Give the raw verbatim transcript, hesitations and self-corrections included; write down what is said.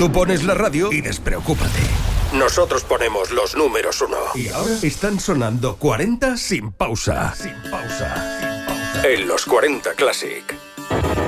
Tú pones la radio y despreocúpate. Nosotros ponemos los números uno. Y ahora están sonando cuarenta sin pausa. Sin pausa, sin pausa. En los cuarenta Classic.